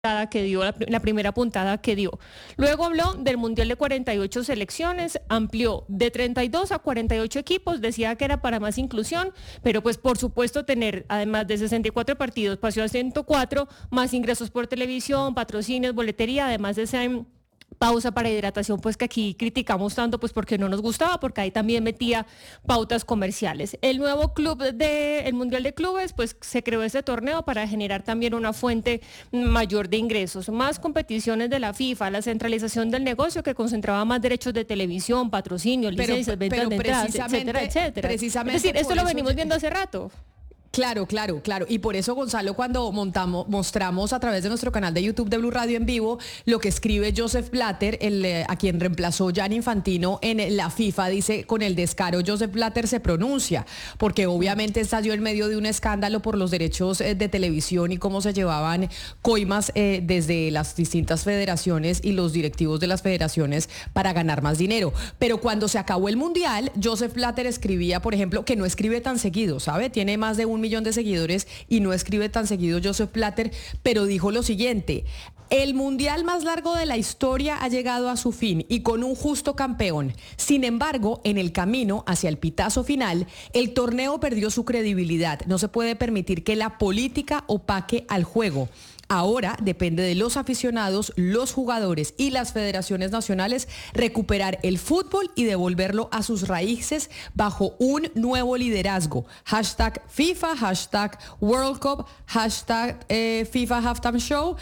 que dio, la primera puntada que dio. Luego habló del Mundial de 48 selecciones, amplió de 32 a 48 equipos, decía que era para más inclusión, pero pues por supuesto tener, además de 64 partidos, pasó a 104, más ingresos por televisión, patrocinios, boletería, además de ese pausa para hidratación, pues que aquí criticamos tanto, pues porque no nos gustaba, porque ahí también metía pautas comerciales. El nuevo el Mundial de Clubes, pues se creó este torneo para generar también una fuente mayor de ingresos, más competiciones de la FIFA, la centralización del negocio que concentraba más derechos de televisión, patrocinio, licencias, ventas de entradas, etcétera, etcétera. Precisamente es decir, esto lo venimos viendo hace rato. Claro. Y por eso, Gonzalo, cuando mostramos a través de nuestro canal de YouTube de Blue Radio en vivo lo que escribe Joseph Blatter, a quien reemplazó Gianni Infantino en la FIFA, dice, con el descaro Joseph Blatter se pronuncia, porque obviamente estalló en medio de un escándalo por los derechos de televisión y cómo se llevaban coimas desde las distintas federaciones y los directivos de las federaciones para ganar más dinero. Pero cuando se acabó el Mundial, Joseph Blatter escribía, por ejemplo, que no escribe tan seguido, ¿sabe? Tiene más de 1 millón de seguidores y no escribe tan seguido Joseph Blatter, pero dijo lo siguiente: el mundial más largo de la historia ha llegado a su fin y con un justo campeón. Sin embargo, en el camino hacia el pitazo final, el torneo perdió su credibilidad. No se puede permitir que la política opaque al juego. Ahora depende de los aficionados, los jugadores y las federaciones nacionales recuperar el fútbol y devolverlo a sus raíces bajo un nuevo liderazgo. Hashtag FIFA, hashtag World Cup, hashtag FIFA Halftime Show,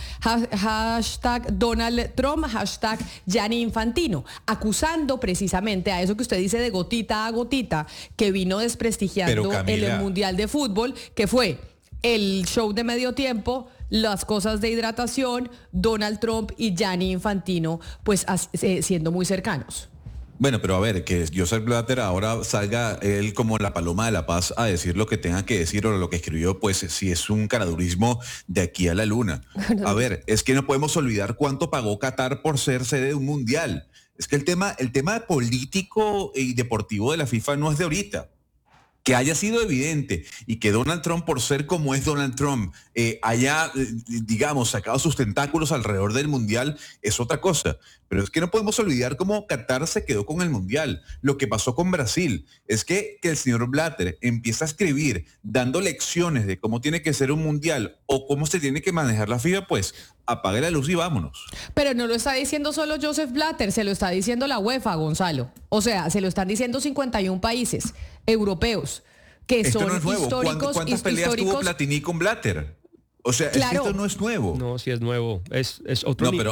hashtag Donald Trump, hashtag Gianni Infantino, acusando precisamente a eso que usted dice de gotita a gotita, que vino desprestigiando el Mundial de Fútbol, que fue el show de medio tiempo, las cosas de hidratación, Donald Trump y Gianni Infantino, pues siendo muy cercanos. Bueno, pero a ver, que Joseph Blatter ahora salga él como la paloma de la paz a decir lo que tenga que decir o lo que escribió, pues si es un caradurismo de aquí a la luna. A ver, es que no podemos olvidar cuánto pagó Qatar por ser sede de un mundial. Es que el tema político y deportivo de la FIFA no es de ahorita. Que haya sido evidente y que Donald Trump, por ser como es Donald Trump, haya, digamos, sacado sus tentáculos alrededor del Mundial, es otra cosa. Pero es que no podemos olvidar cómo Qatar se quedó con el Mundial. Lo que pasó con Brasil es que el señor Blatter empieza a escribir, dando lecciones de cómo tiene que ser un Mundial o cómo se tiene que manejar la FIFA, pues apague la luz y vámonos. Pero no lo está diciendo solo Joseph Blatter, se lo está diciendo la UEFA, Gonzalo. O sea, se lo están diciendo 51 países europeos que esto son no es nuevo. históricos. ¿Cuántas peleas tuvo Platini con Blatter? O sea, claro. Es que esto no es nuevo. No, sí es nuevo. Es otro nivel.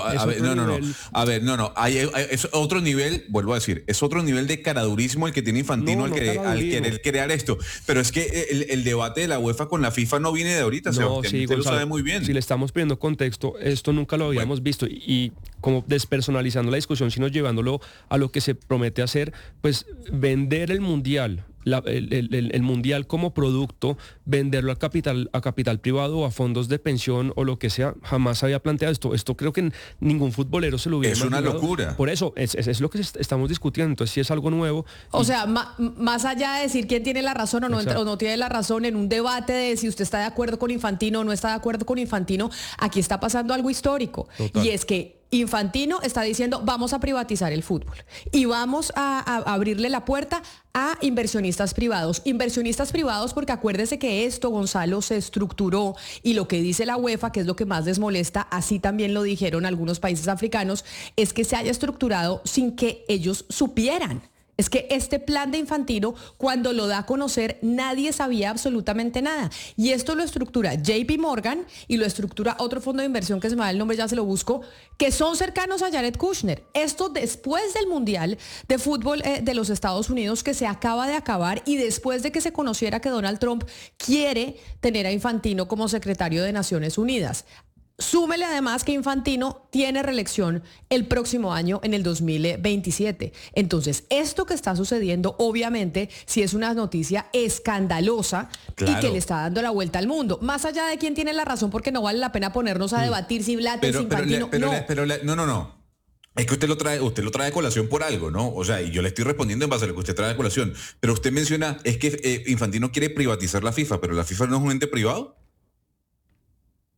Es otro nivel, vuelvo a decir, es otro nivel de caradurismo el que tiene Infantino al querer crear esto. Pero es que el debate de la UEFA con la FIFA no viene de ahorita, Sebastián, sí, usted Gonzalo, lo sabe muy bien. Si le estamos pidiendo contexto, esto nunca lo habíamos visto y como despersonalizando la discusión, sino llevándolo a lo que se promete hacer, pues vender el mundial. El mundial como producto, venderlo a capital privado o a fondos de pensión o lo que sea, jamás había planteado esto. Esto creo que ningún futbolero se lo hubiera imaginado. Es una locura. Por eso, es lo que estamos discutiendo. Entonces, sí es algo nuevo. O sea, más allá de decir quién tiene la razón o no tiene la razón, en un debate de si usted está de acuerdo con Infantino o no está de acuerdo con Infantino, aquí está pasando algo histórico. Total. Y es que Infantino está diciendo vamos a privatizar el fútbol y vamos a abrirle la puerta a inversionistas privados. Inversionistas privados porque acuérdese que esto, Gonzalo, se estructuró y lo que dice la UEFA, que es lo que más les molesta, así también lo dijeron algunos países africanos, es que se haya estructurado sin que ellos supieran. Es que este plan de Infantino, cuando lo da a conocer, nadie sabía absolutamente nada. Y esto lo estructura JP Morgan y lo estructura otro fondo de inversión que se me va el nombre, ya se lo busco, que son cercanos a Jared Kushner. Esto después del Mundial de Fútbol de los Estados Unidos que se acaba de acabar y después de que se conociera que Donald Trump quiere tener a Infantino como secretario de Naciones Unidas. Súmele además que Infantino tiene reelección el próximo año en el 2027. Entonces, esto que está sucediendo, obviamente, sí es una noticia escandalosa, claro, y que le está dando la vuelta al mundo. Más allá de quién tiene la razón, porque no vale la pena ponernos a debatir si Blatter, si Infantino. No. Es que usted lo trae a colación por algo, ¿no? O sea, y yo le estoy respondiendo en base a lo que usted trae a colación. Pero usted menciona, es que Infantino quiere privatizar la FIFA, pero la FIFA no es un ente privado.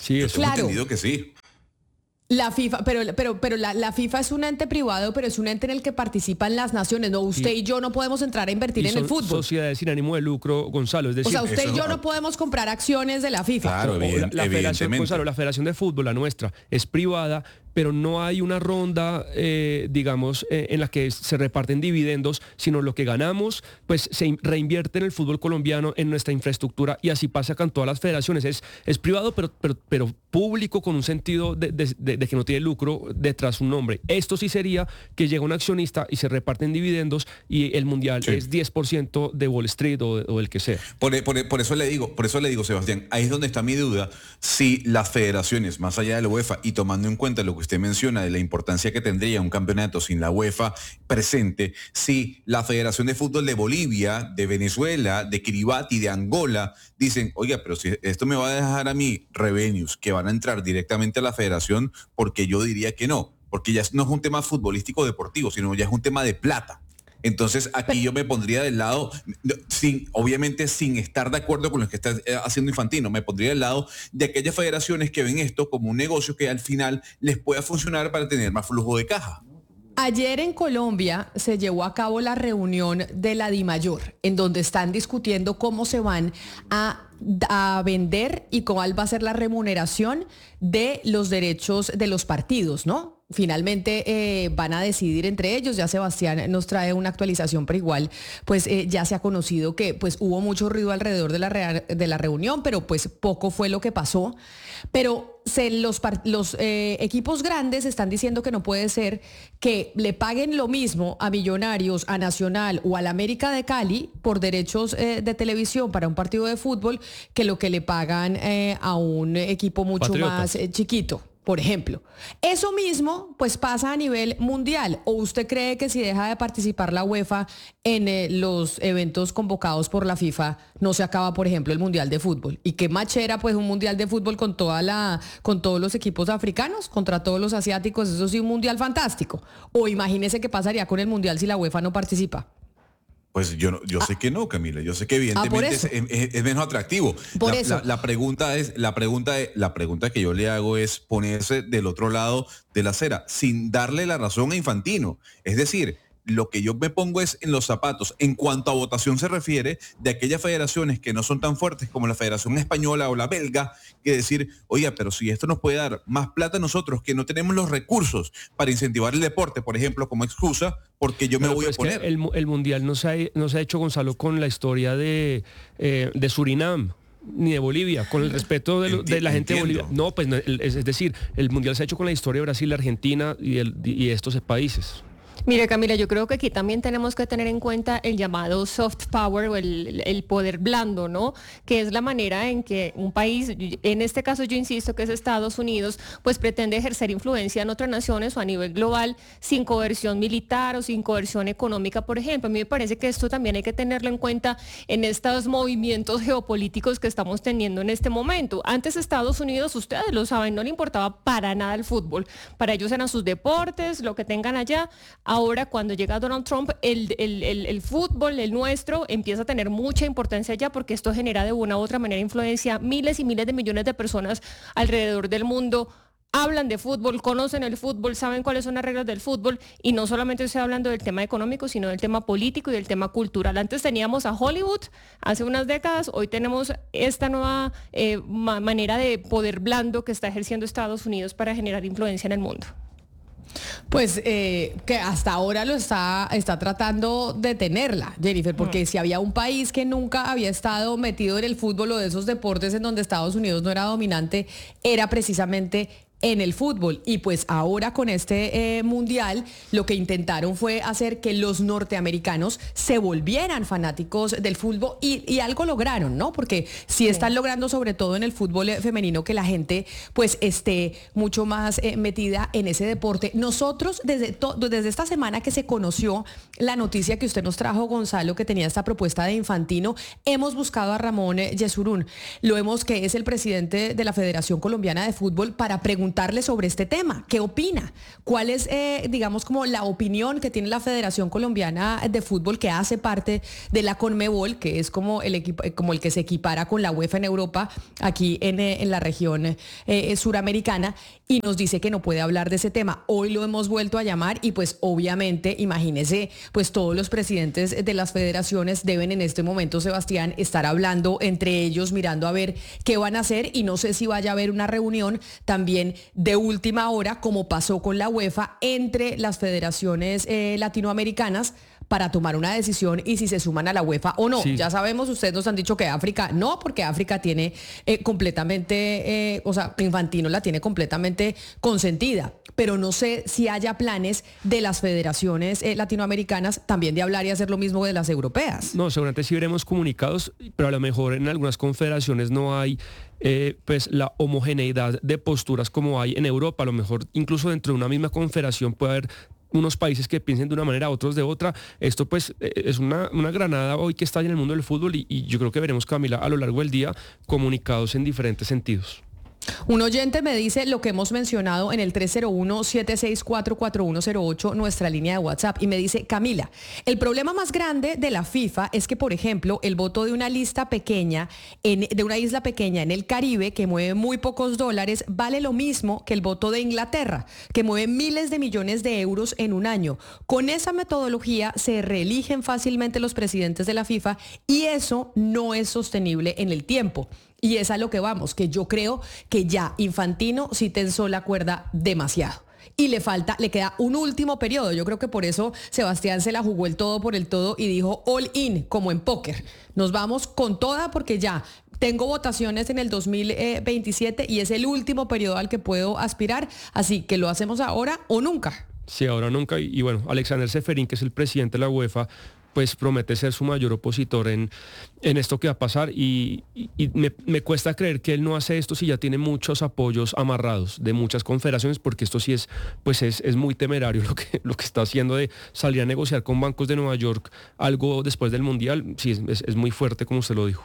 Sí, Yo eso. tengo Claro. entendido que sí. La FIFA, pero la FIFA es un ente privado, pero es un ente en el que participan las naciones. No, usted y yo no podemos entrar a invertir Y en el son fútbol. sociedades sin ánimo de lucro, Gonzalo. Es O decir, sea, usted y eso- yo no podemos comprar acciones de la FIFA. Claro, o la federación, evidentemente. Gonzalo, la Federación de Fútbol, la nuestra, es privada, pero no hay una ronda, digamos, en la que se reparten dividendos, sino lo que ganamos, pues se reinvierte en el fútbol colombiano, en nuestra infraestructura, y así pasa con todas las federaciones. Es privado, pero público, con un sentido de que no tiene lucro detrás un nombre. Esto sí sería que llega un accionista y se reparten dividendos y el mundial Sí. es 10% de Wall Street o del que sea. Por eso le digo, Sebastián, ahí es donde está mi duda, si las federaciones, más allá de la UEFA, y tomando en cuenta lo que usted menciona de la importancia que tendría un campeonato sin la UEFA presente, si la Federación de Fútbol de Bolivia, de Venezuela, de Kiribati, de Angola, dicen, oiga, pero si esto me va a dejar a mí revenues que van a entrar directamente a la federación, porque yo diría que no, porque ya no es un tema futbolístico deportivo, sino ya es un tema de plata. Entonces aquí yo me pondría del lado, obviamente sin estar de acuerdo con lo que está haciendo Infantino, me pondría del lado de aquellas federaciones que ven esto como un negocio que al final les pueda funcionar para tener más flujo de caja. Ayer en Colombia se llevó a cabo la reunión de la DIMAYOR, en donde están discutiendo cómo se van a vender y cuál va a ser la remuneración de los derechos de los partidos, ¿no? Finalmente van a decidir entre ellos. Ya Sebastián nos trae una actualización, pero igual pues ya se ha conocido que pues hubo mucho ruido alrededor de la reunión, pero pues poco fue lo que pasó. Pero los equipos grandes están diciendo que no puede ser que le paguen lo mismo a Millonarios, a Nacional o al América de Cali por derechos de televisión para un partido de fútbol que lo que le pagan a un equipo mucho Patriotas. más chiquito. Por ejemplo, eso mismo pues pasa a nivel mundial. ¿O usted cree que si deja de participar la UEFA en los eventos convocados por la FIFA no se acaba, por ejemplo, el Mundial de Fútbol? ¿Y qué machera pues un Mundial de Fútbol con todos los equipos africanos, contra todos los asiáticos? Eso sí, un Mundial fantástico. O imagínese qué pasaría con el Mundial si la UEFA no participa. Pues yo sé que no, Camila. Yo sé que por evidentemente eso. es menos atractivo. Por eso. La pregunta que yo le hago es ponerse del otro lado de la acera, sin darle la razón a Infantino. Es decir, lo que yo me pongo es en los zapatos, en cuanto a votación se refiere, de aquellas federaciones que no son tan fuertes como la Federación Española o la belga, que decir, oiga, pero si esto nos puede dar más plata a nosotros, que no tenemos los recursos para incentivar el deporte, por ejemplo, como excusa, porque yo me Pero voy a es que oponer. el mundial no se ha hecho, Gonzalo, con la historia de Surinam ni de Bolivia, con el respeto de la gente de Bolivia. No, pues es decir, el mundial se ha hecho con la historia de Brasil, Argentina y estos países. Mire, Camila, yo creo que aquí también tenemos que tener en cuenta el llamado soft power o el poder blando, ¿no? Que es la manera en que un país, en este caso yo insisto que es Estados Unidos, pues pretende ejercer influencia en otras naciones o a nivel global sin coerción militar o sin coerción económica, por ejemplo. A mí me parece que esto también hay que tenerlo en cuenta en estos movimientos geopolíticos que estamos teniendo en este momento. Antes Estados Unidos, ustedes lo saben, no le importaba para nada el fútbol. Para ellos eran sus deportes, lo que tengan allá. Ahora, cuando llega Donald Trump, el fútbol, el nuestro, empieza a tener mucha importancia ya porque esto genera de una u otra manera influencia. Miles y miles de millones de personas alrededor del mundo hablan de fútbol, conocen el fútbol, saben cuáles son las reglas del fútbol y no solamente estoy hablando del tema económico, sino del tema político y del tema cultural. Antes teníamos a Hollywood hace unas décadas, hoy tenemos esta nueva manera de poder blando que está ejerciendo Estados Unidos para generar influencia en el mundo. Pues que hasta ahora lo está tratando de tenerla, Jennifer, porque si había un país que nunca había estado metido en el fútbol o de esos deportes en donde Estados Unidos no era dominante, era precisamente en el fútbol. Y pues ahora con este mundial lo que intentaron fue hacer que los norteamericanos se volvieran fanáticos del fútbol y algo lograron, ¿no? Porque sí están logrando, sobre todo en el fútbol femenino, que la gente pues esté mucho más metida en ese deporte. Nosotros desde esta semana que se conoció la noticia que usted nos trajo, Gonzalo, que tenía esta propuesta de Infantino, hemos buscado a Ramón Yesurún, que es el presidente de la Federación Colombiana de Fútbol, para preguntar preguntarle sobre este tema. ¿Qué opina? ¿Cuál es, digamos, como la opinión que tiene la Federación Colombiana de Fútbol, que hace parte de la CONMEBOL, que es como el que se equipara con la UEFA en Europa, aquí en la región suramericana, y nos dice que no puede hablar de ese tema? Hoy lo hemos vuelto a llamar y pues obviamente, imagínese, pues todos los presidentes de las federaciones deben en este momento, Sebastián, estar hablando entre ellos, mirando a ver qué van a hacer, y no sé si vaya a haber una reunión también de última hora, como pasó con la UEFA, entre las federaciones latinoamericanas para tomar una decisión y si se suman a la UEFA o no. Sí. Ya sabemos, ustedes nos han dicho que África no, porque África tiene completamente, Infantino la tiene completamente consentida, pero no sé si haya planes de las federaciones latinoamericanas también de hablar y hacer lo mismo de las europeas. No, seguramente sí veremos comunicados, pero a lo mejor en algunas confederaciones no hay pues la homogeneidad de posturas como hay en Europa. A lo mejor incluso dentro de una misma confederación puede haber unos países que piensen de una manera, otros de otra. Esto pues es una granada hoy que está en el mundo del fútbol y yo creo que veremos, Camila, a lo largo del día comunicados en diferentes sentidos. Un oyente me dice lo que hemos mencionado en el 301-764-4108, nuestra línea de WhatsApp, y me dice: Camila, el problema más grande de la FIFA es que, por ejemplo, el voto de una isla pequeña en el Caribe, que mueve muy pocos dólares, vale lo mismo que el voto de Inglaterra, que mueve miles de millones de euros en un año. Con esa metodología se reeligen fácilmente los presidentes de la FIFA y eso no es sostenible en el tiempo. Y es a lo que vamos, que yo creo que ya Infantino sí tensó la cuerda demasiado. Y le queda un último periodo. Yo creo que por eso Sebastián se la jugó el todo por el todo y dijo all in, como en póker. Nos vamos con toda porque ya tengo votaciones en el 2027 y es el último periodo al que puedo aspirar. Así que lo hacemos ahora o nunca. Sí, ahora o nunca. Y bueno, Alexander Ceferín, que es el presidente de la UEFA, pues promete ser su mayor opositor en esto que va a pasar y me cuesta creer que él no hace esto si ya tiene muchos apoyos amarrados de muchas confederaciones, porque esto sí es muy temerario lo que está haciendo de salir a negociar con bancos de Nueva York algo después del Mundial. Sí, es muy fuerte, como usted lo dijo.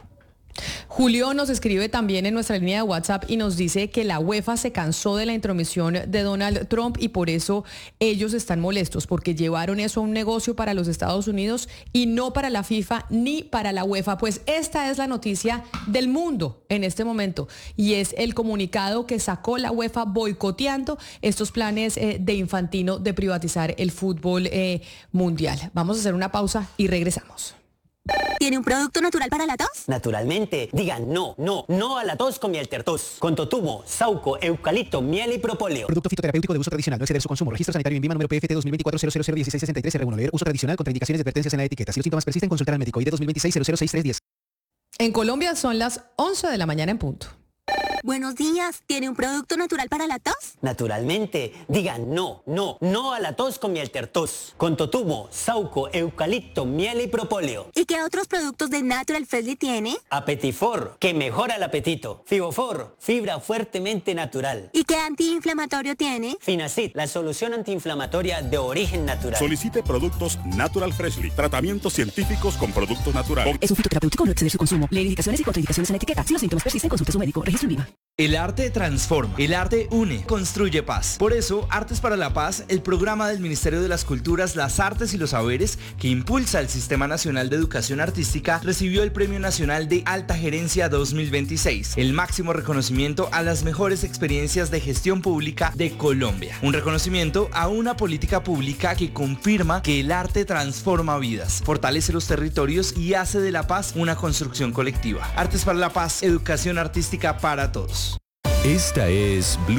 Julio nos escribe también en nuestra línea de WhatsApp y nos dice que la UEFA se cansó de la intromisión de Donald Trump y por eso ellos están molestos, porque llevaron eso a un negocio para los Estados Unidos y no para la FIFA ni para la UEFA. Pues esta es la noticia del mundo en este momento y es el comunicado que sacó la UEFA boicoteando estos planes de Infantino de privatizar el fútbol mundial. Vamos a hacer una pausa y regresamos. ¿Tiene un producto natural para la tos? Naturalmente. Digan no a la tos con Mieltertos. Con totumo, sauco, eucalipto, miel y propóleo. Producto fitoterapéutico de uso tradicional. No exceder su consumo. Registro sanitario INVIMA número PFT 2024-001663 R1. Leer uso tradicional. Contraindicaciones y advertencias en la etiqueta. Si los síntomas persisten, consultar al médico. ID 2026-006310. En Colombia son las 11 de la mañana en punto. Buenos días. ¿Tiene un producto natural para la tos? Naturalmente. Digan no a la tos con Mieltertos. Con totumo, sauco, eucalipto, miel y propóleo. ¿Y qué otros productos de Natural Freshly tiene? Apetifor, que mejora el apetito. Fibofor, fibra fuertemente natural. ¿Y qué antiinflamatorio tiene? Finacid, la solución antiinflamatoria de origen natural. Solicite productos Natural Freshly. Tratamientos científicos con productos naturales. Es un fitoterapéutico, no exceder su consumo. Lee indicaciones y contraindicaciones en la etiqueta. Si los síntomas persisten, consulte a su médico. Registro INVIMA. El arte transforma, el arte une, construye paz. Por eso, Artes para la Paz, el programa del Ministerio de las Culturas, las Artes y los Saberes que impulsa el Sistema Nacional de Educación Artística, recibió el Premio Nacional de Alta Gerencia 2026, el máximo reconocimiento a las mejores experiencias de gestión pública de Colombia. Un reconocimiento a una política pública que confirma que el arte transforma vidas, fortalece los territorios y hace de la paz una construcción colectiva. Artes para la Paz, educación artística para todos. Esta es Blue,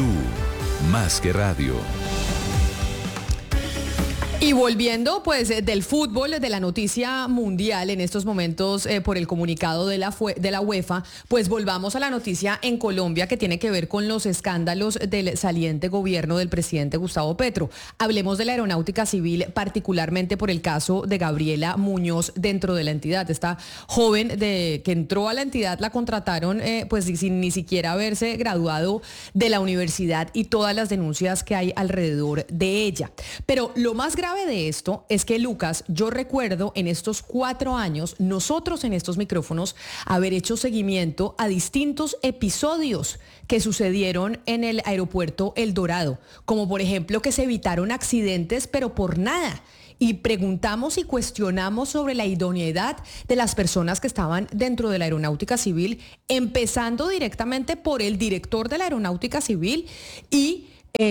más que radio. Y volviendo pues del fútbol, de la noticia mundial en estos momentos por el comunicado de la UEFA, pues volvamos a la noticia en Colombia que tiene que ver con los escándalos del saliente gobierno del presidente Gustavo Petro. Hablemos de la aeronáutica civil, particularmente por el caso de Gabriela Muñoz dentro de la entidad. Esta joven que entró a la entidad la contrataron pues sin ni siquiera haberse graduado de la universidad y todas las denuncias que hay alrededor de ella. Pero lo más grave grave de esto es que, Lucas, yo recuerdo en estos 4 años, nosotros en estos micrófonos, haber hecho seguimiento a distintos episodios que sucedieron en el aeropuerto El Dorado, como por ejemplo que se evitaron accidentes, pero por nada. Y preguntamos y cuestionamos sobre la idoneidad de las personas que estaban dentro de la Aeronáutica Civil, empezando directamente por el director de la Aeronáutica Civil, y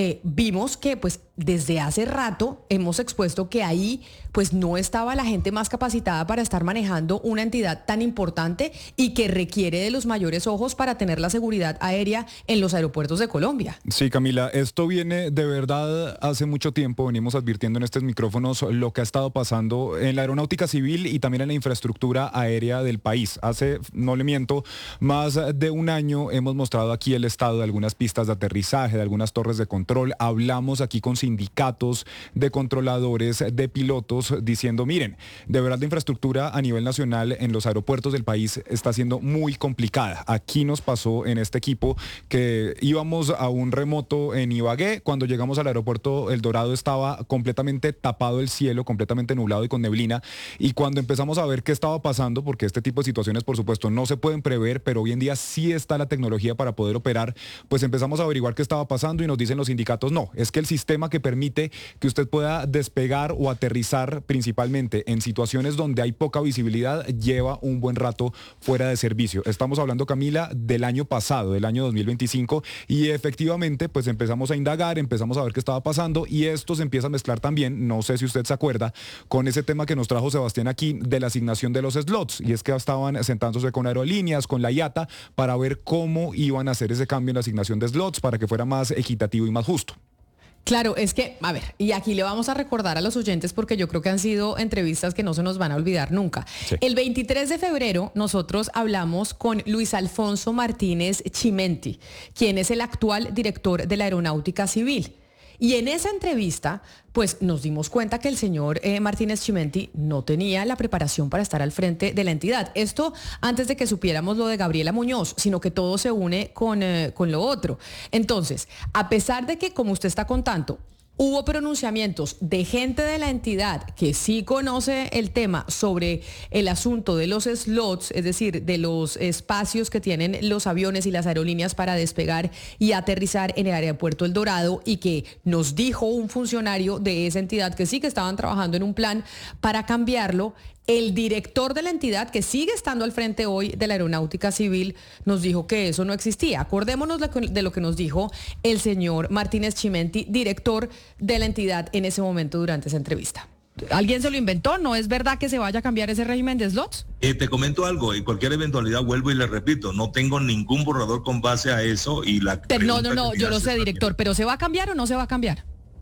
vimos que pues desde hace rato hemos expuesto que ahí pues no estaba la gente más capacitada para estar manejando una entidad tan importante y que requiere de los mayores ojos para tener la seguridad aérea en los aeropuertos de Colombia. Sí, Camila, esto viene de verdad hace mucho tiempo, venimos advirtiendo en estos micrófonos lo que ha estado pasando en la aeronáutica civil y también en la infraestructura aérea del país. Hace, no le miento, más de un año hemos mostrado aquí el estado de algunas pistas de aterrizaje, de algunas torres de control. Hablamos aquí con sindicatos de controladores, de pilotos, diciendo, miren, de verdad la infraestructura a nivel nacional en los aeropuertos del país está siendo muy complicada. Aquí nos pasó en este equipo que íbamos a un remoto en Ibagué, cuando llegamos al aeropuerto El Dorado estaba completamente tapado el cielo, completamente nublado y con neblina, y cuando empezamos a ver qué estaba pasando, porque este tipo de situaciones por supuesto no se pueden prever, pero hoy en día sí está la tecnología para poder operar, pues empezamos a averiguar qué estaba pasando y nos dicen los sindicatos, no, es que el sistema que permite que usted pueda despegar o aterrizar principalmente en situaciones donde hay poca visibilidad lleva un buen rato fuera de servicio. Estamos hablando, Camila, del año pasado, del año 2025, y efectivamente pues empezamos a indagar, empezamos a ver qué estaba pasando y esto se empieza a mezclar también, no sé si usted se acuerda, con ese tema que nos trajo Sebastián aquí de la asignación de los slots, y es que estaban sentándose con aerolíneas, con la IATA, para ver cómo iban a hacer ese cambio en la asignación de slots para que fuera más equitativo y más justo. Claro, es que, a ver, y aquí le vamos a recordar a los oyentes porque yo creo que han sido entrevistas que no se nos van a olvidar nunca. Sí. El 23 de febrero nosotros hablamos con Luis Alfonso Martínez Chimenti, quien es el actual director de la Aeronáutica Civil. Y en esa entrevista, pues nos dimos cuenta que el señor Martínez Chimenti no tenía la preparación para estar al frente de la entidad. Esto antes de que supiéramos lo de Gabriela Muñoz, sino que todo se une con lo otro. Entonces, a pesar de que, como usted está contando, hubo pronunciamientos de gente de la entidad que sí conoce el tema sobre el asunto de los slots, es decir, de los espacios que tienen los aviones y las aerolíneas para despegar y aterrizar en el aeropuerto El Dorado, y que nos dijo un funcionario de esa entidad que sí que estaban trabajando en un plan para cambiarlo. El director de la entidad, que sigue estando al frente hoy de la Aeronáutica Civil, nos dijo que eso no existía. Acordémonos de lo que nos dijo el señor Martínez Chimenti, director de la entidad en ese momento durante esa entrevista. ¿Alguien se lo inventó? ¿No es verdad que se vaya a cambiar ese régimen de slots? Te comento algo, en cualquier eventualidad vuelvo y le repito, no tengo ningún borrador con base a eso y la... No, yo lo sé, director, pero ¿se va a cambiar o no se va a cambiar?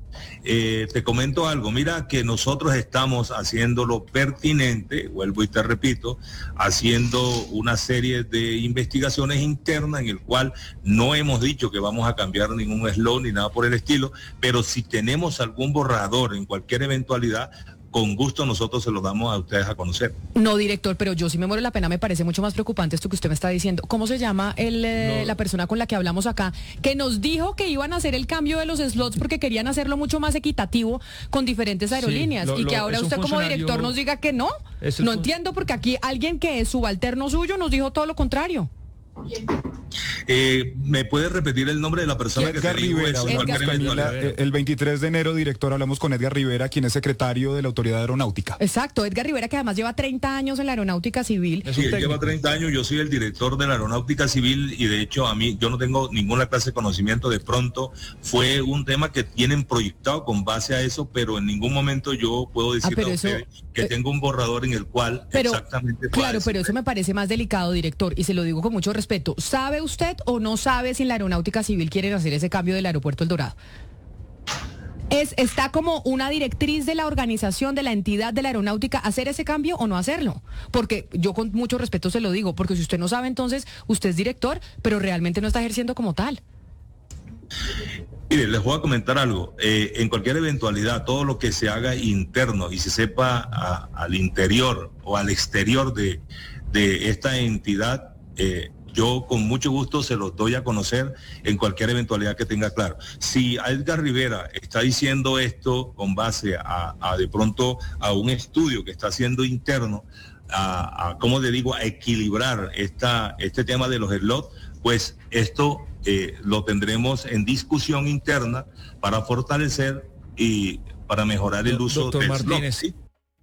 Te comento algo, mira que nosotros estamos haciendo lo pertinente, vuelvo y te repito, haciendo una serie de investigaciones internas en el cual no hemos dicho que vamos a cambiar ningún slot ni nada por el estilo, pero si tenemos algún borrador en cualquier eventualidad, con gusto nosotros se lo damos a ustedes a conocer. No, director, pero yo sí me muero la pena, me parece mucho más preocupante esto que usted me está diciendo. ¿Cómo se llama la persona con la que hablamos acá? Que nos dijo que iban a hacer el cambio de los slots porque querían hacerlo mucho más equitativo con diferentes aerolíneas, y que ahora usted como director nos diga que no. No entiendo, porque aquí alguien que es subalterno suyo nos dijo todo lo contrario. ¿Me puede repetir el nombre de la persona que Edgar Rivera, Camila, el 23 de enero, director, hablamos con Edgar Rivera, quien es secretario de la Autoridad Aeronáutica. Exacto, Edgar Rivera, que además lleva 30 años en la Aeronáutica Civil. Sí, él lleva 30 años, yo soy el director de la Aeronáutica Civil y de hecho a mí yo no tengo ninguna clase de conocimiento, de pronto fue un tema que tienen proyectado con base a eso, pero en ningún momento yo puedo decirle a ustedes que tengo un borrador en el cual exactamente... Claro, pero eso me parece más delicado, director, y se lo digo con mucho respeto. ¿Sabe usted o no sabe si en la Aeronáutica Civil quieren hacer ese cambio del aeropuerto El Dorado? ¿Está como una directriz de la organización, de la entidad de la aeronáutica, hacer ese cambio o no hacerlo? Porque yo con mucho respeto se lo digo, porque si usted no sabe, entonces usted es director, pero realmente no está ejerciendo como tal. Mire, les voy a comentar algo. En cualquier eventualidad, todo lo que se haga interno y se sepa al interior o al exterior de esta entidad, yo con mucho gusto se los doy a conocer en cualquier eventualidad que tenga claro. Si Edgar Rivera está diciendo esto con base a de pronto a un estudio que está haciendo interno, ¿cómo le digo?, a equilibrar este tema de los slots, pues esto lo tendremos en discusión interna para fortalecer y para mejorar el uso Doctor del Martínez. slot. ¿Sí?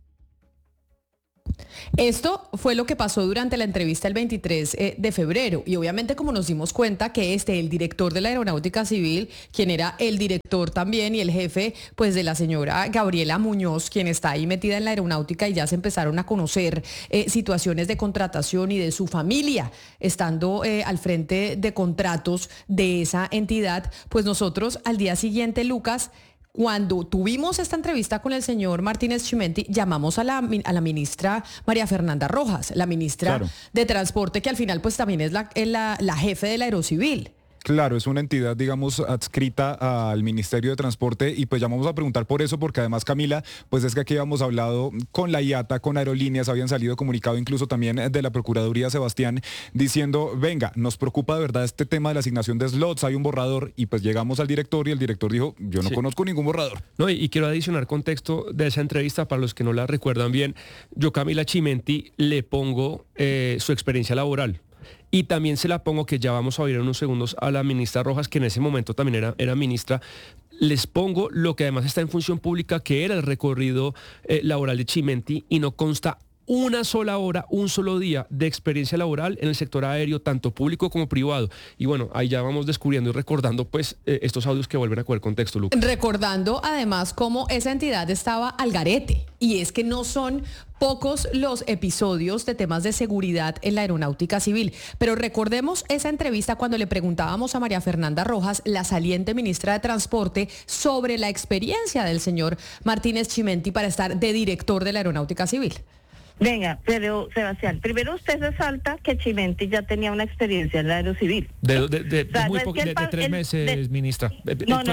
Esto fue lo que pasó durante la entrevista el 23 de febrero y obviamente como nos dimos cuenta que el director de la Aeronáutica Civil, quien era el director también y el jefe pues de la señora Gabriela Muñoz, quien está ahí metida en la aeronáutica, y ya se empezaron a conocer situaciones de contratación y de su familia estando al frente de contratos de esa entidad, pues nosotros al día siguiente, Lucas, cuando tuvimos esta entrevista con el señor Martínez Chimenti, llamamos a la ministra María Fernanda Rojas, la ministra de Transporte, que al final pues también es la jefe de la Aerocivil. Claro, es una entidad, digamos, adscrita al Ministerio de Transporte, y pues ya vamos a preguntar por eso, porque además, Camila, pues es que aquí habíamos hablado con la IATA, con Aerolíneas, habían salido comunicado incluso también de la Procuraduría, Sebastián, diciendo, venga, nos preocupa de verdad este tema de la asignación de slots, hay un borrador, y pues llegamos al director y el director dijo, yo no conozco ningún borrador. No, y quiero adicionar contexto de esa entrevista para los que no la recuerdan bien. Yo, Camila Chimenti, le pongo su experiencia laboral. Y también se la pongo, que ya vamos a oír en unos segundos, a la ministra Rojas, que en ese momento también era ministra. Les pongo lo que además está en función pública, que era el recorrido laboral de Chimenti, y no consta una sola hora, un solo día de experiencia laboral en el sector aéreo, tanto público como privado. Y bueno, ahí ya vamos descubriendo y recordando pues estos audios que vuelven a coger contexto, Lucas. Recordando además cómo esa entidad estaba al garete, y es que no son pocos los episodios de temas de seguridad en la Aeronáutica Civil. Pero recordemos esa entrevista cuando le preguntábamos a María Fernanda Rojas, la saliente ministra de Transporte, sobre la experiencia del señor Martínez Chimenti para estar de director de la Aeronáutica Civil. Venga, pero Sebastián, primero usted se salta que Chimenti ya tenía una experiencia en la Aerocivil. De 3 meses, ministra. No,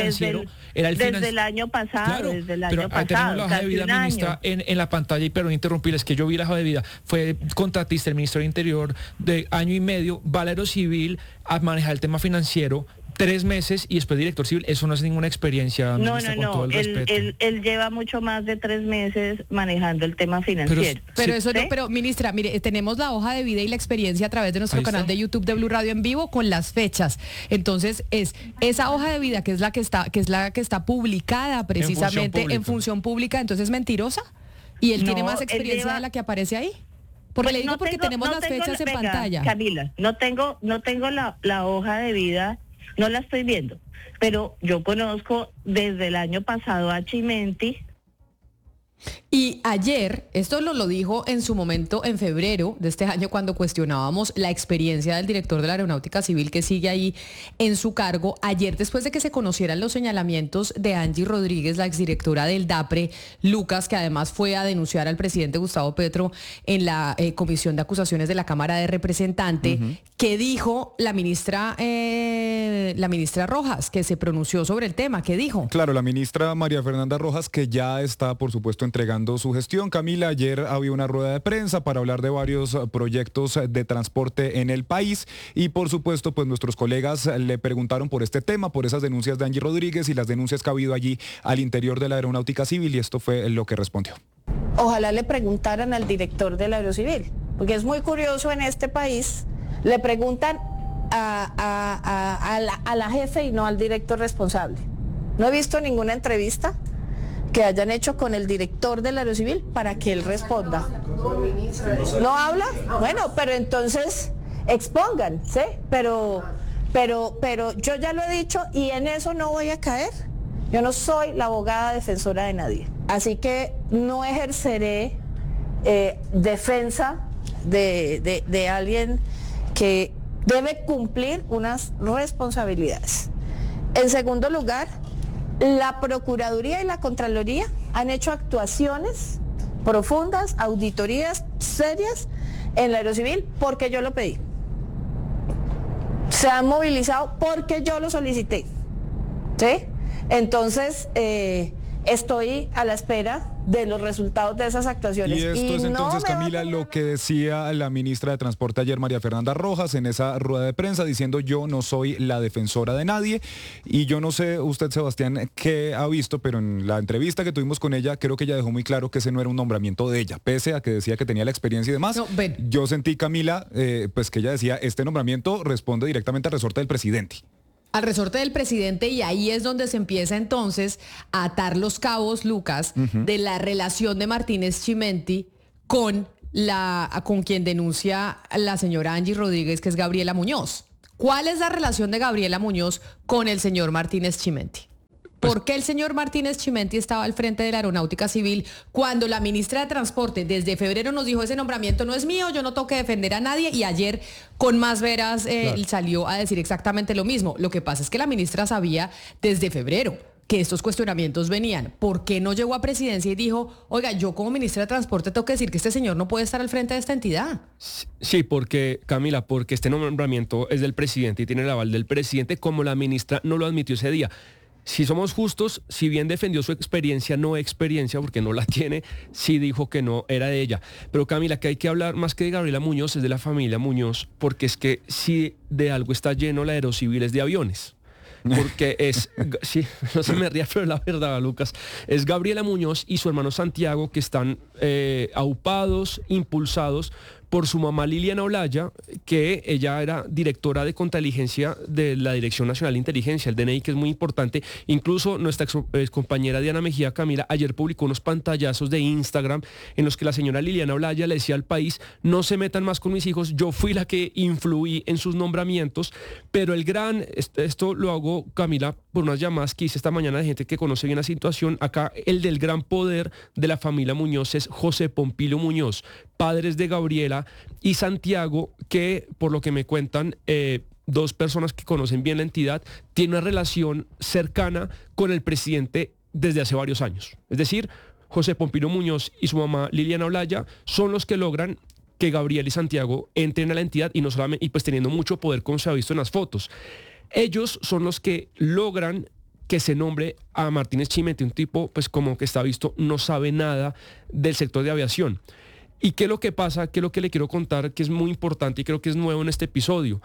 desde el año pasado, claro, desde el año pero pasado. tenemos la hoja de vida, ministra, en la pantalla, y perdón interrumpirles, que yo vi la hoja de vida. Fue contratista del Ministerio del Interior de año y medio, va a la Aerocivil a manejar el tema financiero, 3 meses, y después director civil. Eso no es ninguna experiencia, ministra, con todo el respeto. Él lleva mucho más de 3 meses manejando el tema financiero. Pero eso no, pero ministra, mire, tenemos la hoja de vida y la experiencia a través de nuestro canal de YouTube de Blue Radio en vivo con las fechas. Entonces, es esa hoja de vida que es la que está publicada precisamente en función pública, entonces ¿es mentirosa? ¿Y él tiene más experiencia de la que aparece ahí? Porque le digo, porque tenemos las fechas en pantalla. Camila, no tengo la hoja de vida. No la estoy viendo, pero yo conozco desde el año pasado a Chimenti. Y ayer, esto lo dijo en su momento en febrero de este año, cuando cuestionábamos la experiencia del director de la Aeronáutica Civil, que sigue ahí en su cargo. Ayer, después de que se conocieran los señalamientos de Angie Rodríguez, la exdirectora del DAPRE, Lucas, que además fue a denunciar al presidente Gustavo Petro en la Comisión de Acusaciones de la Cámara de Representantes, ¿qué dijo la ministra Rojas, que se pronunció sobre el tema? ¿Qué dijo? Claro, la ministra María Fernanda Rojas, que ya está, por supuesto, entregando su gestión. Camila, ayer había una rueda de prensa para hablar de varios proyectos de transporte en el país, y por supuesto pues nuestros colegas le preguntaron por este tema, por esas denuncias de Angie Rodríguez y las denuncias que ha habido allí al interior de la Aeronáutica Civil, y esto fue lo que respondió. Ojalá le preguntaran al director de la Aerocivil, porque es muy curioso, en este país le preguntan a la jefe y no al director responsable. No he visto ninguna entrevista que hayan hecho con el director de la Aerocivil para que él responda. ¿No habla? Bueno, pero entonces expongan, ¿sí? Pero yo ya lo he dicho y en eso no voy a caer. Yo no soy la abogada defensora de nadie. Así que no ejerceré defensa de alguien que debe cumplir unas responsabilidades. En segundo lugar, la Procuraduría y la Contraloría han hecho actuaciones profundas, auditorías serias en la Aerocivil porque yo lo pedí. Se han movilizado porque yo lo solicité, ¿sí? Entonces, estoy a la espera de los resultados de esas actuaciones. Y esto es entonces, Camila, lo que decía la ministra de Transporte ayer, María Fernanda Rojas, en esa rueda de prensa, diciendo: yo no soy la defensora de nadie. Y yo no sé usted, Sebastián, qué ha visto, pero en la entrevista que tuvimos con ella, creo que ella dejó muy claro que ese no era un nombramiento de ella, pese a que decía que tenía la experiencia y demás. No, yo sentí, Camila, pues que ella decía: este nombramiento responde directamente al resorte del presidente. Al resorte del presidente, y ahí es donde se empieza entonces a atar los cabos, Lucas, de la relación de Martínez Chimenti con quien denuncia la señora Angie Rodríguez, que es Gabriela Muñoz. ¿Cuál es la relación de Gabriela Muñoz con el señor Martínez Chimenti? ¿Por qué el señor Martínez Chimenti estaba al frente de la Aeronáutica Civil cuando la ministra de Transporte desde febrero nos dijo: ese nombramiento no es mío, yo no tengo que defender a nadie? Y ayer con más veras salió a decir exactamente lo mismo. Lo que pasa es que la ministra sabía desde febrero que estos cuestionamientos venían. ¿Por qué no llegó a presidencia y dijo: oiga, yo como ministra de Transporte tengo que decir que este señor no puede estar al frente de esta entidad? Sí, porque, Camila, porque este nombramiento es del presidente y tiene el aval del presidente, como la ministra no lo admitió ese día. Si somos justos, si bien defendió su experiencia, porque no la tiene, sí dijo que no era de ella. Pero, Camila, que hay que hablar más que de Gabriela Muñoz, es de la familia Muñoz, porque es que si de algo está lleno la Aerocivil es de aviones. Porque sí, no se me ría, pero la verdad, Lucas, es Gabriela Muñoz y su hermano Santiago, que están aupados, impulsados por su mamá Liliana Olaya, que ella era directora de Contrainteligencia de la Dirección Nacional de Inteligencia, el DNI, que es muy importante. Incluso nuestra compañera Diana Mejía, Camila, ayer publicó unos pantallazos de Instagram en los que la señora Liliana Olaya le decía al país: no se metan más con mis hijos, yo fui la que influí en sus nombramientos. Pero esto lo hago, Camila, por unas llamadas que hice esta mañana de gente que conoce bien la situación. Acá el del gran poder de la familia Muñoz es José Pompilio Muñoz, padres de Gabriela y Santiago, que por lo que me cuentan, dos personas que conocen bien la entidad, tienen una relación cercana con el presidente desde hace varios años. Es decir, José Pompilio Muñoz y su mamá Liliana Olaya son los que logran que Gabriela y Santiago entren a la entidad, y no solamente, y pues teniendo mucho poder, como se ha visto en las fotos. Ellos son los que logran que se nombre a Martínez Chimenti, un tipo pues como que está visto, no sabe nada del sector de aviación. ¿Y qué es lo que pasa? ¿Qué es lo que le quiero contar? Que es muy importante y creo que es nuevo en este episodio.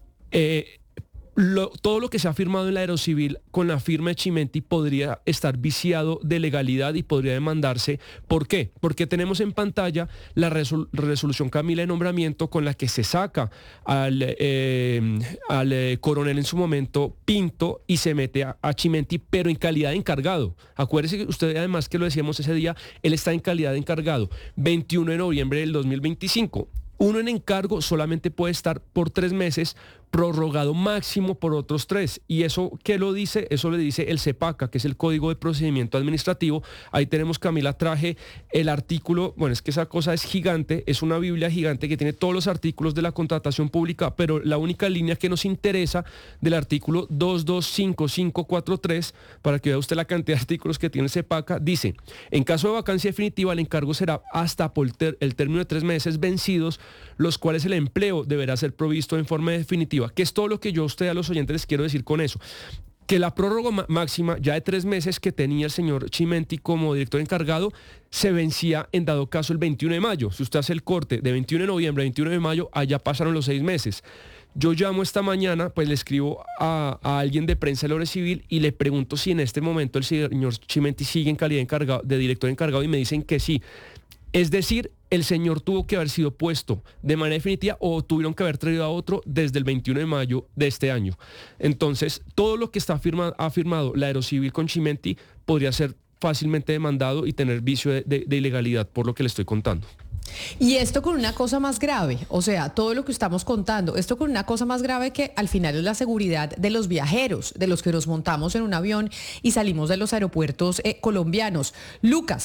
Todo lo que se ha firmado en la Aerocivil con la firma de Chimenti podría estar viciado de legalidad y podría demandarse. ¿Por qué? Porque tenemos en pantalla la resolución, Camila, de nombramiento con la que se saca al coronel en su momento Pinto y se mete a Chimenti, pero en calidad de encargado. Acuérdese que usted, además, que lo decíamos ese día, él está en calidad de encargado. 21 de noviembre del 2025. Uno en encargo solamente puede estar por 3 meses, prorrogado máximo por otros 3. ¿Y eso qué lo dice? Eso le dice el CEPACA, que es el Código de Procedimiento Administrativo. Ahí tenemos, Camila, traje el artículo. Bueno, es que esa cosa es gigante, es una biblia gigante que tiene todos los artículos de la contratación pública, pero la única línea que nos interesa del artículo 225543, para que vea usted la cantidad de artículos que tiene el CEPACA, dice: en caso de vacancia definitiva, el encargo será hasta por el término de 3 meses vencidos, los cuales el empleo deberá ser provisto en forma definitiva. Que es todo lo que yo a usted, a los oyentes, les quiero decir con eso. Que la prórroga máxima ya de 3 meses que tenía el señor Chimenti como director encargado se vencía en dado caso el 21 de mayo. Si usted hace el corte de 21 de noviembre a 21 de mayo, allá pasaron los 6 meses. Yo llamo esta mañana, pues le escribo a alguien de prensa de la Aerocivil y le pregunto si en este momento el señor Chimenti sigue en calidad de director encargado, y me dicen que sí. Es decir, el señor tuvo que haber sido puesto de manera definitiva o tuvieron que haber traído a otro desde el 21 de mayo de este año. Entonces, todo lo que ha firmado la Aerocivil con Chimenti podría ser fácilmente demandado y tener vicio de ilegalidad, por lo que le estoy contando. Y esto con una cosa más grave, o sea, todo lo que estamos contando, esto con una cosa más grave que al final es la seguridad de los viajeros, de los que nos montamos en un avión y salimos de los aeropuertos colombianos. Lucas,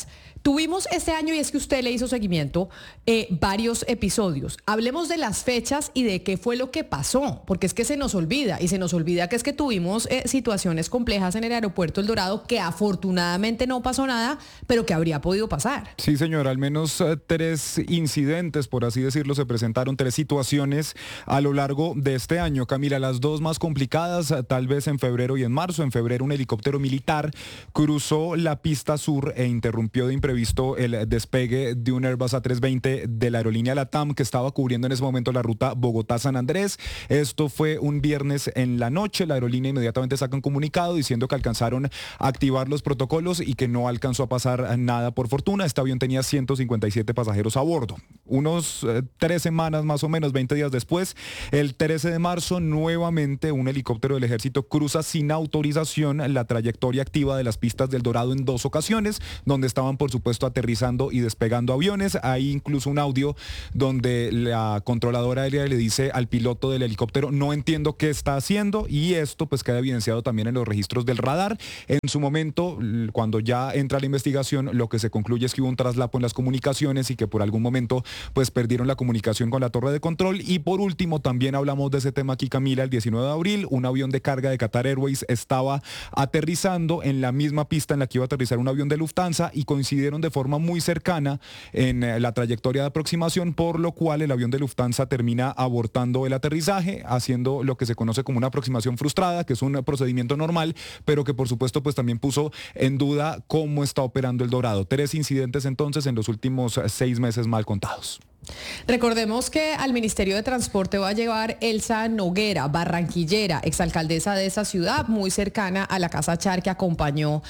Tuvimos este año, y es que usted le hizo seguimiento, varios episodios. Hablemos de las fechas y de qué fue lo que pasó, porque es que se nos olvida que es que tuvimos situaciones complejas en el aeropuerto El Dorado, que afortunadamente no pasó nada, pero que habría podido pasar. Sí, señora, al menos 3 incidentes, por así decirlo, se presentaron, 3 situaciones a lo largo de este año. Camila, las 2 más complicadas, tal vez en febrero y en marzo. En febrero, un helicóptero militar cruzó la pista sur e interrumpió de imprevisto el despegue de un Airbus A320 de la aerolínea LATAM, que estaba cubriendo en ese momento la ruta Bogotá-San Andrés. Esto fue un viernes en la noche. La aerolínea inmediatamente saca un comunicado diciendo que alcanzaron a activar los protocolos y que no alcanzó a pasar nada por fortuna. Este avión tenía 157 pasajeros a bordo. Unos 3 semanas más o menos, 20 días después, el 13 de marzo, nuevamente un helicóptero del ejército cruza sin autorización la trayectoria activa de las pistas del Dorado en 2 ocasiones, donde estaban por supuesto aterrizando y despegando aviones. Hay incluso un audio donde la controladora aérea le dice al piloto del helicóptero: no entiendo qué está haciendo, y esto pues queda evidenciado también en los registros del radar. En su momento, cuando ya entra la investigación, lo que se concluye es que hubo un traslapo en las comunicaciones y que por algún momento pues perdieron la comunicación con la torre de control. Y por último, también hablamos de ese tema aquí, Camila, el 19 de abril, un avión de carga de Qatar Airways estaba aterrizando en la misma pista en la que iba a aterrizar un avión de Lufthansa y coincidieron de forma muy cercana en la trayectoria de aproximación, por lo cual el avión de Lufthansa termina abortando el aterrizaje, haciendo lo que se conoce como una aproximación frustrada, que es un procedimiento normal, pero que por supuesto pues también puso en duda cómo está operando el Dorado. 3 incidentes entonces en los últimos 6 meses mal contados. Recordemos que al Ministerio de Transporte va a llevar Elsa Noguera, barranquillera, exalcaldesa de esa ciudad, muy cercana a la Casa Char, que acompañó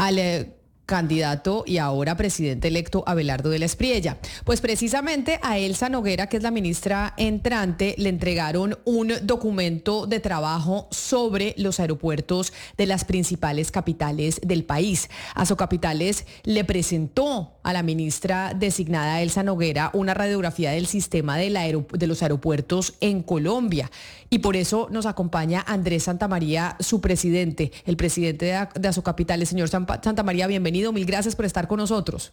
al candidato y ahora presidente electo Abelardo de la Espriella. Pues precisamente a Elsa Noguera, que es la ministra entrante, le entregaron un documento de trabajo sobre los aeropuertos de las principales capitales del país. Asocapitales le presentó a la ministra designada Elsa Noguera una radiografía del sistema de los aeropuertos en Colombia. Y por eso nos acompaña Andrés Santamaría, su presidente, el presidente de Asocapitales. Señor Santamaría, bienvenido, mil gracias por estar con nosotros.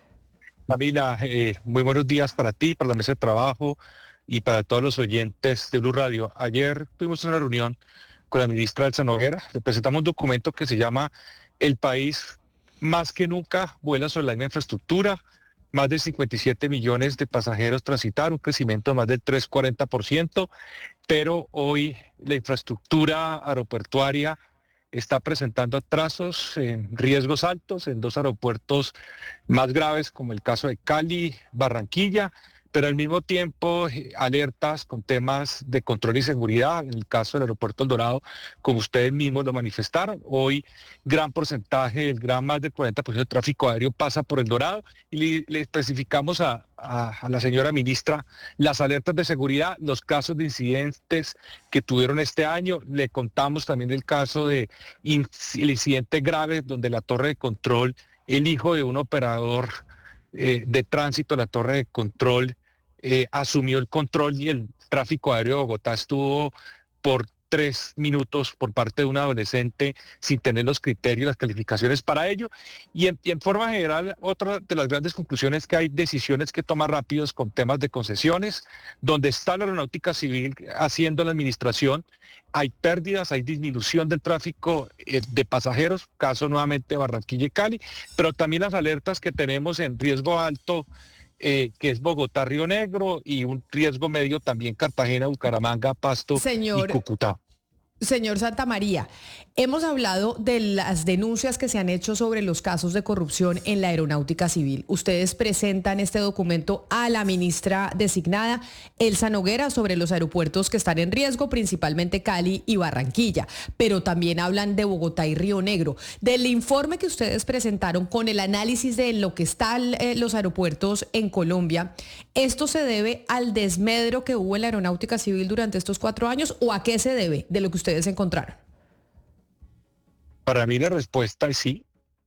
Camila, muy buenos días para ti, para la mesa de trabajo y para todos los oyentes de Blue Radio. Ayer tuvimos una reunión con la ministra Elsa Noguera, le presentamos un documento que se llama El país más que nunca vuela sobre la misma infraestructura. Más de 57 millones de pasajeros transitaron, un crecimiento de más del 3,40%, pero hoy la infraestructura aeroportuaria está presentando atrasos en riesgos altos en 2 aeropuertos más graves, como el caso de Cali, Barranquilla, pero al mismo tiempo alertas con temas de control y seguridad. En el caso del aeropuerto El Dorado, como ustedes mismos lo manifestaron, hoy gran porcentaje, el gran más del 40% del tráfico aéreo pasa por El Dorado, y le especificamos a la señora ministra las alertas de seguridad, los casos de incidentes que tuvieron este año. Le contamos también el caso de el incidente grave donde la torre de control, el hijo de un operador de tránsito, la torre de control, asumió el control, y el tráfico aéreo de Bogotá estuvo por 3 minutos por parte de un adolescente sin tener los criterios, las calificaciones para ello. Y en forma general, otra de las grandes conclusiones es que hay decisiones que tomar rápidos con temas de concesiones, donde está la aeronáutica civil haciendo la administración. Hay pérdidas, hay disminución del tráfico de pasajeros, caso nuevamente Barranquilla y Cali, pero también las alertas que tenemos en riesgo alto, que es Bogotá, Río Negro, y un riesgo medio también Cartagena, Bucaramanga, Pasto y Cúcuta. Señor Santamaría, hemos hablado de las denuncias que se han hecho sobre los casos de corrupción en la aeronáutica civil. Ustedes presentan este documento a la ministra designada, Elsa Noguera, sobre los aeropuertos que están en riesgo, principalmente Cali y Barranquilla, pero también hablan de Bogotá y Río Negro. Del informe que ustedes presentaron con el análisis de lo que están los aeropuertos en Colombia, ¿esto se debe al desmedro que hubo en la aeronáutica civil durante estos 4 años o a qué se debe de lo que ustedes encontraron? Para mí la respuesta es sí.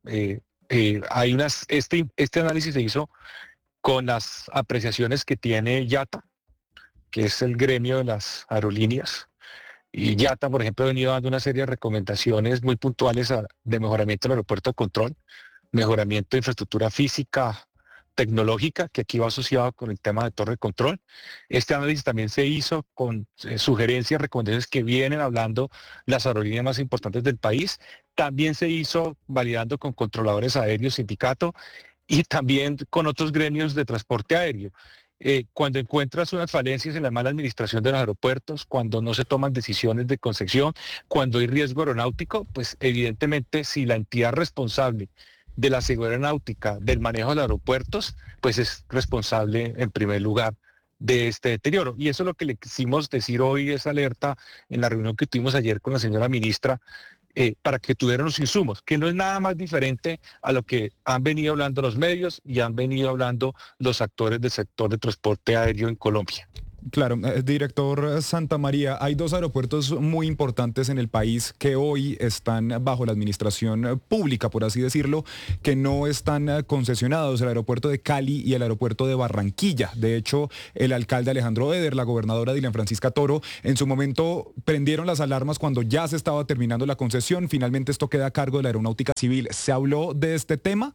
Hay este análisis se hizo con las apreciaciones que tiene IATA, que es el gremio de las aerolíneas. Y IATA, por ejemplo, ha venido dando una serie de recomendaciones muy puntuales de mejoramiento del aeropuerto de control. mejoramiento de infraestructura física, tecnológica, que aquí va asociado con el tema de torre de control. Este análisis también se hizo con sugerencias, recomendaciones que vienen hablando las aerolíneas más importantes del país. También se hizo validando con controladores aéreos, sindicato, y también con otros gremios de transporte aéreo. Cuando encuentras unas falencias en la mala administración de los aeropuertos, cuando no se toman decisiones de concesión, cuando hay riesgo aeronáutico, pues evidentemente si la entidad responsable de la seguridad aeronáutica, del manejo de los aeropuertos, pues es responsable en primer lugar de este deterioro. Y eso es lo que le quisimos decir hoy, esa alerta en la reunión que tuvimos ayer con la señora ministra, para que tuvieran los insumos, que no es nada más diferente a lo que han venido hablando los medios y han venido hablando los actores del sector de transporte aéreo en Colombia. Claro, director Santamaría, hay dos aeropuertos muy importantes en el país que hoy están bajo la administración pública, por así decirlo, que no están concesionados, el aeropuerto de Cali y el aeropuerto de Barranquilla. De hecho, el alcalde Alejandro Eder, la gobernadora Dilian Francisca Toro, en su momento prendieron las alarmas cuando ya se estaba terminando la concesión. Finalmente esto queda a cargo de la Aeronáutica Civil. ¿Se habló de este tema?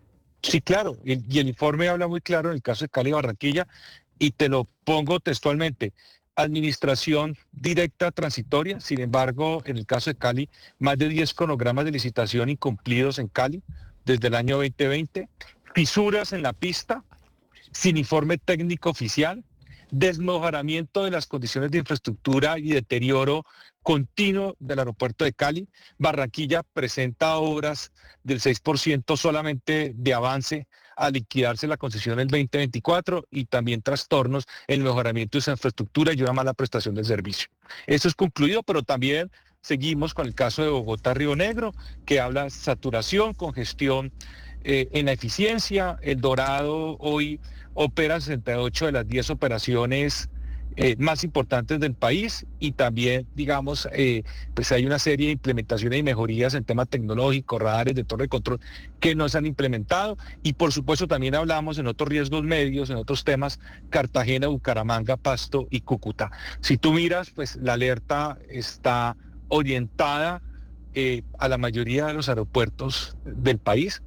Sí, claro, y el informe habla muy claro en el caso de Cali y Barranquilla, y te lo pongo textualmente: administración directa transitoria. Sin embargo, en el caso de Cali, más de 10 cronogramas de licitación incumplidos en Cali desde el año 2020, fisuras en la pista, sin informe técnico oficial, desmejoramiento de las condiciones de infraestructura y deterioro continuo del aeropuerto de Cali. Barranquilla presenta obras del 6% solamente de avance a liquidarse la concesión en el 2024, y también trastornos en el mejoramiento de esa infraestructura y una mala prestación del servicio. Esto es concluido, pero también seguimos con el caso de Bogotá-Río Negro, que habla de saturación, congestión en la eficiencia. El Dorado hoy opera 68 de las 10 operaciones más importantes del país, y también, digamos, pues hay una serie de implementaciones y mejorías en temas tecnológicos, radares de torre de control que no se han implementado. Y por supuesto también hablamos en otros riesgos medios, en otros temas: Cartagena, Bucaramanga, Pasto y Cúcuta. Si tú miras, pues la alerta está orientada a la mayoría de los aeropuertos del país.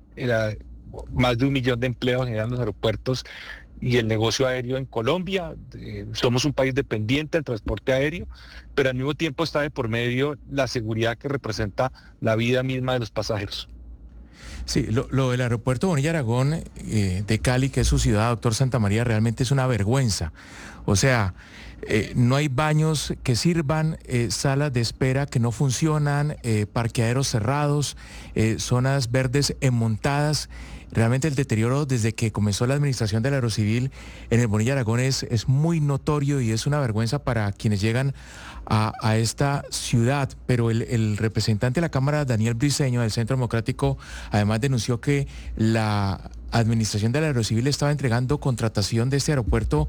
Más de 1 millón de empleos generan los aeropuertos y el negocio aéreo en Colombia. Somos un país dependiente del transporte aéreo, pero al mismo tiempo está de por medio la seguridad que representa la vida misma de los pasajeros. Sí, lo del aeropuerto Bonilla Aragón de Cali, que es su ciudad, doctor Santamaría, realmente es una vergüenza. O sea, no hay baños que sirvan, salas de espera que no funcionan, parqueaderos cerrados, zonas verdes enmontadas. Realmente el deterioro desde que comenzó la administración del Aerocivil en el Bonilla Aragón es muy notorio, y es una vergüenza para quienes llegan a esta ciudad. Pero el representante de la Cámara, Daniel Briceño, del Centro Democrático, además denunció que la administración del Aerocivil estaba entregando contratación de este aeropuerto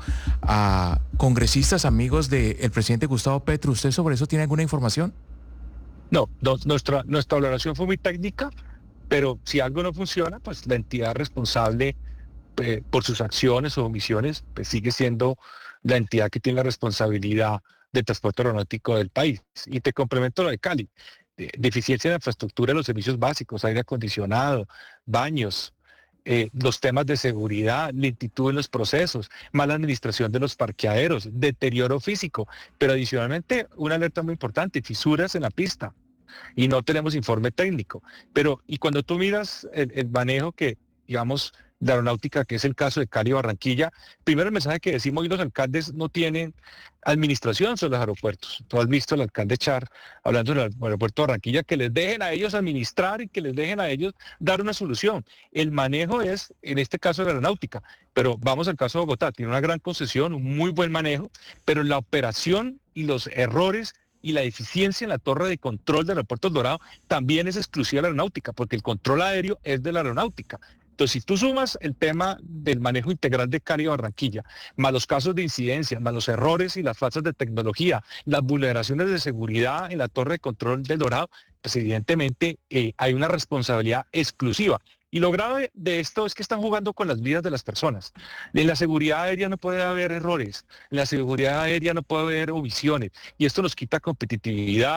a congresistas amigos del presidente Gustavo Petro. ¿Usted sobre eso tiene alguna información? No, nuestra valoración fue muy técnica, pero si algo no funciona, pues la entidad responsable por sus acciones o omisiones, pues sigue siendo la entidad que tiene la responsabilidad del transporte aeronáutico del país. Y te complemento lo de Cali: deficiencia en la infraestructura de los servicios básicos, aire acondicionado, baños, los temas de seguridad, lentitud en los procesos, mala administración de los parqueaderos, deterioro físico, pero adicionalmente una alerta muy importante: fisuras en la pista. Y no tenemos informe técnico. Y cuando tú miras el manejo que, digamos, de aeronáutica, que es el caso de Cali y Barranquilla, primero el mensaje que decimos: hoy los alcaldes no tienen administración sobre los aeropuertos. Tú has visto al alcalde Char hablando del aeropuerto de Barranquilla, que les dejen a ellos administrar y que les dejen a ellos dar una solución. El manejo es, en este caso, de la aeronáutica. Pero vamos al caso de Bogotá: tiene una gran concesión, un muy buen manejo, pero la operación y los errores y la eficiencia en la torre de control del aeropuerto El Dorado también es exclusiva de la aeronáutica, porque el control aéreo es de la aeronáutica. Entonces, si tú sumas el tema del manejo integral de Cali y Barranquilla, más los casos de incidencia, más los errores y las faltas de tecnología, las vulneraciones de seguridad en la torre de control del Dorado, pues evidentemente hay una responsabilidad exclusiva. Y lo grave de esto es que están jugando con las vidas de las personas. En la seguridad aérea no puede haber errores, en la seguridad aérea no puede haber omisiones, y esto nos quita competitividad,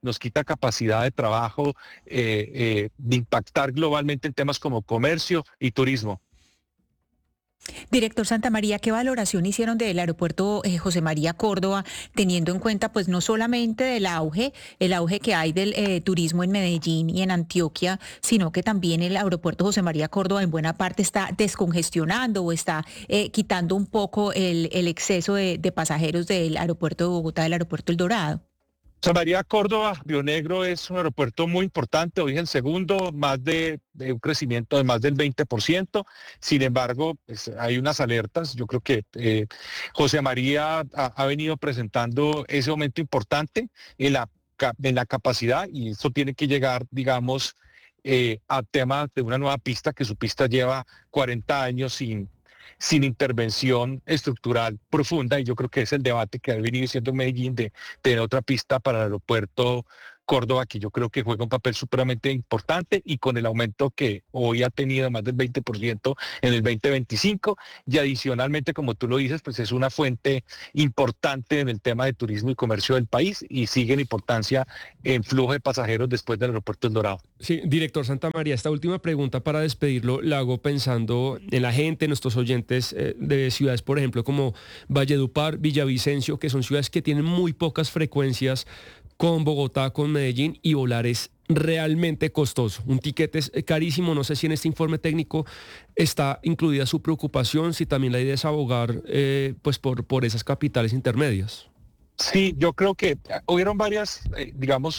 nos quita capacidad de trabajo, de impactar globalmente en temas como comercio y turismo. Director Santamaría, ¿qué valoración hicieron del aeropuerto José María Córdoba, teniendo en cuenta pues no solamente del el auge que hay del turismo en Medellín y en Antioquia, sino que también el aeropuerto José María Córdoba en buena parte está descongestionando o está quitando un poco el exceso de pasajeros del aeropuerto de Bogotá, del aeropuerto El Dorado? José María Córdoba, Río Negro, es un aeropuerto muy importante, hoy en segundo, más de un crecimiento de más del 20%. Sin embargo, pues, hay unas alertas. Yo creo que José María ha venido presentando ese aumento importante en la capacidad, y eso tiene que llegar, digamos, a tema de una nueva pista, que su pista lleva 40 años sin intervención estructural profunda, y yo creo que es el debate que ha venido siendo Medellín de tener otra pista para el aeropuerto Córdoba, que yo creo que juega un papel supremamente importante, y con el aumento que hoy ha tenido más del 20% en el 2025, y adicionalmente, como tú lo dices, pues es una fuente importante en el tema de turismo y comercio del país, y sigue en importancia en flujo de pasajeros después del aeropuerto El Dorado. Sí, director Santamaría, esta última pregunta para despedirlo la hago pensando en la gente, nuestros oyentes de ciudades, por ejemplo, como Valledupar, Villavicencio, que son ciudades que tienen muy pocas frecuencias con Bogotá, con Medellín, y volar es realmente costoso. Un tiquete es carísimo. No sé si en este informe técnico está incluida su preocupación, si también la idea es abogar pues por esas capitales intermedias. Sí, yo creo que hubieron varios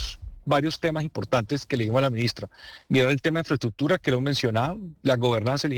temas importantes que le dimos a la ministra. Mira el tema de infraestructura, que lo he mencionado, la gobernanza,